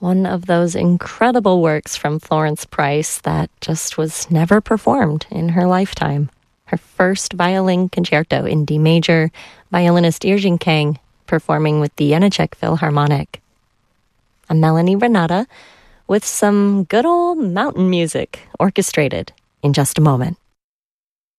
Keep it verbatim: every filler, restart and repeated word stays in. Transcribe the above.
one of those incredible works from Florence Price that just was never performed in her lifetime. Her first violin concerto in D major, violinist Irjin Kang performing with the Janáček Philharmonic. I'm Melanie Renata with some good old mountain music orchestrated in just a moment.